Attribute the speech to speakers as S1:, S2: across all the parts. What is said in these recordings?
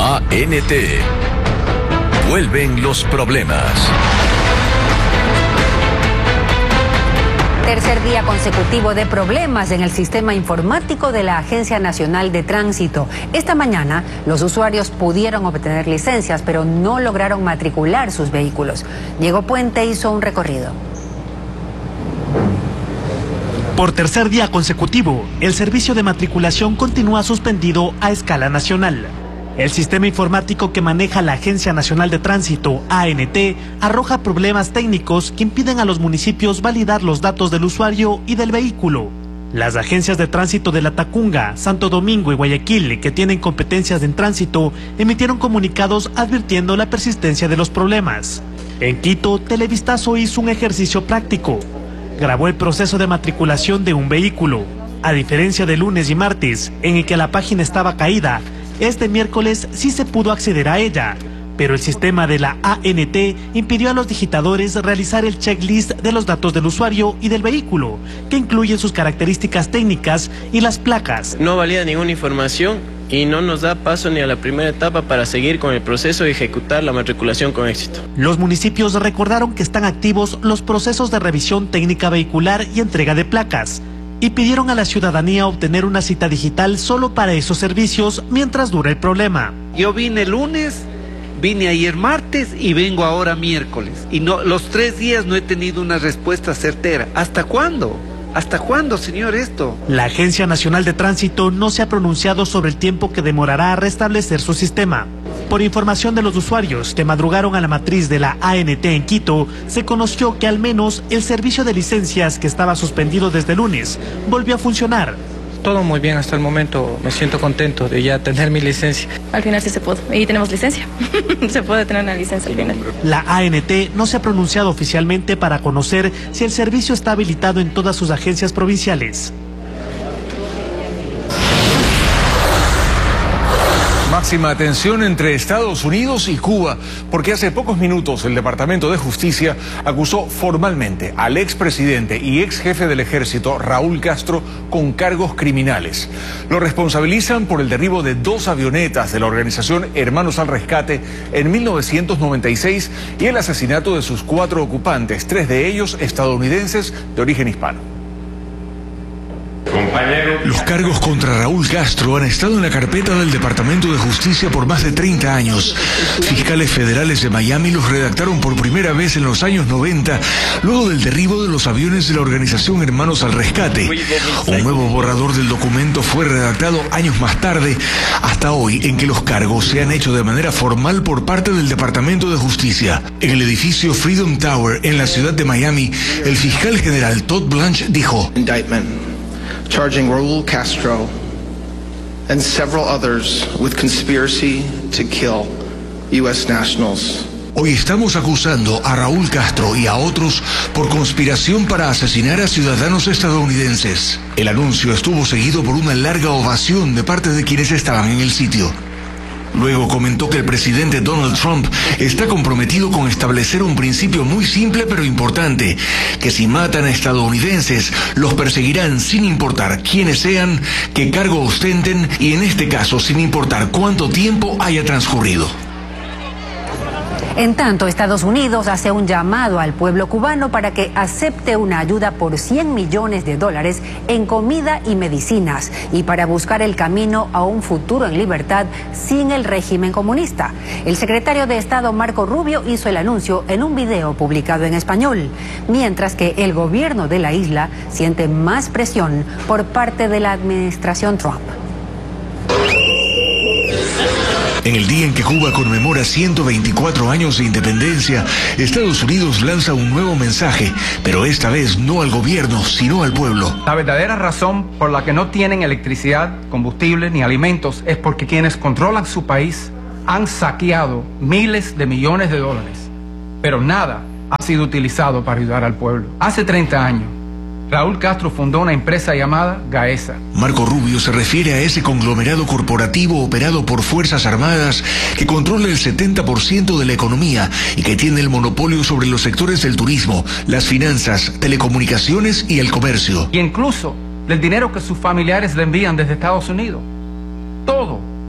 S1: ANT. Vuelven los problemas.
S2: Tercer día consecutivo de problemas en el sistema informático de la Agencia Nacional de Tránsito. Esta mañana, los usuarios pudieron obtener licencias, pero no lograron matricular sus vehículos. Diego Puente hizo un recorrido.
S3: Por tercer día consecutivo, el servicio de matriculación continúa suspendido a escala nacional. El sistema informático que maneja la Agencia Nacional de Tránsito, ANT, arroja problemas técnicos que impiden a los municipios validar los datos del usuario y del vehículo. Las agencias de tránsito de La Tacunga, Santo Domingo y Guayaquil, que tienen competencias en tránsito, emitieron comunicados advirtiendo la persistencia de los problemas. En Quito, Televistazo hizo un ejercicio práctico. Grabó el proceso de matriculación de un vehículo. A diferencia de lunes y martes, en el que la página estaba caída, este miércoles sí se pudo acceder a ella, pero el sistema de la ANT impidió a los digitadores realizar el checklist de los datos del usuario y del vehículo, que incluyen sus características técnicas y las placas.
S4: No valida ninguna información y no nos da paso ni a la primera etapa para seguir con el proceso y ejecutar la matriculación con éxito.
S3: Los municipios recordaron que están activos los procesos de revisión técnica vehicular y entrega de placas, y pidieron a la ciudadanía obtener una cita digital solo para esos servicios mientras dura el problema.
S5: Yo vine el lunes, vine ayer martes y vengo ahora miércoles. Y no, los 3 días no he tenido una respuesta certera. ¿Hasta cuándo? ¿Hasta cuándo, señor, esto?
S3: La Agencia Nacional de Tránsito no se ha pronunciado sobre el tiempo que demorará a restablecer su sistema. Por información de los usuarios que madrugaron a la matriz de la ANT en Quito, se conoció que al menos el servicio de licencias, que estaba suspendido desde lunes, volvió a funcionar.
S6: Todo muy bien hasta el momento, me siento contento de ya tener mi licencia.
S7: Al final sí se pudo, y tenemos licencia, se puede tener una licencia al final.
S3: La ANT no se ha pronunciado oficialmente para conocer si el servicio está habilitado en todas sus agencias provinciales.
S8: Máxima tensión entre Estados Unidos y Cuba, porque hace pocos minutos el Departamento de Justicia acusó formalmente al expresidente y ex jefe del ejército, Raúl Castro, con cargos criminales. Lo responsabilizan por el derribo de 2 avionetas de la organización Hermanos al Rescate en 1996 y el asesinato de sus 4 ocupantes, 3 de ellos estadounidenses de origen hispano.
S9: Los cargos contra Raúl Castro han estado en la carpeta del Departamento de Justicia por más de 30 años. Fiscales federales de Miami los redactaron por primera vez en los años 90, luego del derribo de los aviones de la organización Hermanos al Rescate. Un nuevo borrador del documento fue redactado años más tarde, hasta hoy, en que los cargos se han hecho de manera formal por parte del Departamento de Justicia. En el edificio Freedom Tower, en la ciudad de Miami, el fiscal general Todd Blanche dijo:
S10: charging Raúl Castro and several others with conspiracy to kill U.S. nationals.
S9: Hoy estamos acusando a Raúl Castro y a otros por conspiración para asesinar a ciudadanos estadounidenses. El anuncio estuvo seguido por una larga ovación de parte de quienes estaban en el sitio. Luego comentó que el presidente Donald Trump está comprometido con establecer un principio muy simple pero importante, que si matan a estadounidenses, los perseguirán sin importar quiénes sean, qué cargo ostenten y en este caso sin importar cuánto tiempo haya transcurrido.
S2: En tanto, Estados Unidos hace un llamado al pueblo cubano para que acepte una ayuda por $100 millones en comida y medicinas y para buscar el camino a un futuro en libertad sin el régimen comunista. El secretario de Estado Marco Rubio hizo el anuncio en un video publicado en español, mientras que el gobierno de la isla siente más presión por parte de la administración Trump.
S9: En el día en que Cuba conmemora 124 años de independencia, Estados Unidos lanza un nuevo mensaje, pero esta vez no al gobierno, sino al pueblo.
S6: La verdadera razón por la que no tienen electricidad, combustible ni alimentos es porque quienes controlan su país han saqueado miles de millones de dólares, pero nada ha sido utilizado para ayudar al pueblo. Hace 30 años, Raúl Castro fundó una empresa llamada Gaesa.
S9: Marco Rubio se refiere a ese conglomerado corporativo operado por Fuerzas Armadas que controla el 70% de la economía y que tiene el monopolio sobre los sectores del turismo, las finanzas, telecomunicaciones y el comercio.
S6: Y incluso del dinero que sus familiares le envían desde Estados Unidos. Todo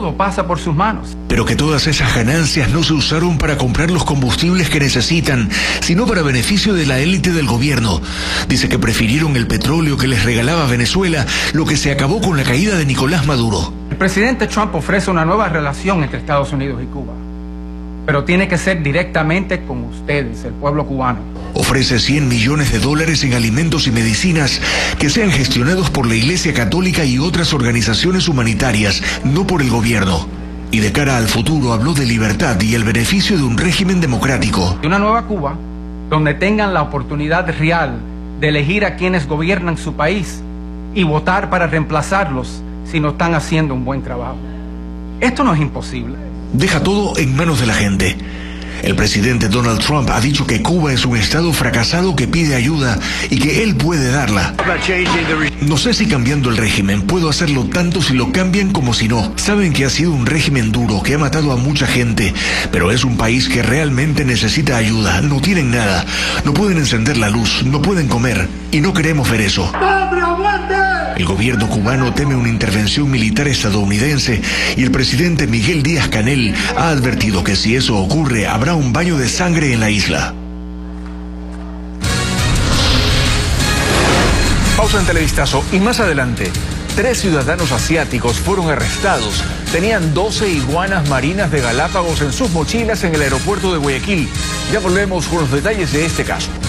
S6: todo pasa por sus manos.
S9: Pero que todas esas ganancias no se usaron para comprar los combustibles que necesitan, sino para beneficio de la élite del gobierno. Dice que prefirieron el petróleo que les regalaba Venezuela, lo que se acabó con la caída de Nicolás Maduro.
S6: El presidente Trump ofrece una nueva relación entre Estados Unidos y Cuba, pero tiene que ser directamente con ustedes, el pueblo cubano.
S9: Ofrece $100 millones en alimentos y medicinas que sean gestionados por la Iglesia Católica y otras organizaciones humanitarias, no por el gobierno. Y de cara al futuro habló de libertad y el beneficio de un régimen democrático.
S6: De una nueva Cuba, donde tengan la oportunidad real de elegir a quienes gobiernan su país y votar para reemplazarlos si no están haciendo un buen trabajo. Esto no es imposible.
S9: Deja todo en manos de la gente. El presidente Donald Trump ha dicho que Cuba es un estado fracasado que pide ayuda y que él puede darla. No sé si cambiando el régimen puedo hacerlo tanto si lo cambian como si no. Saben que ha sido un régimen duro, que ha matado a mucha gente, pero es un país que realmente necesita ayuda. No tienen nada, no pueden encender la luz, no pueden comer y no queremos ver eso. El gobierno cubano teme una intervención militar estadounidense y el presidente Miguel Díaz-Canel ha advertido que si eso ocurre habrá un baño de sangre en la isla.
S8: Pausa en Televistazo y más adelante, 3 ciudadanos asiáticos fueron arrestados. Tenían 12 iguanas marinas de Galápagos en sus mochilas en el aeropuerto de Guayaquil. Ya volvemos con los detalles de este caso.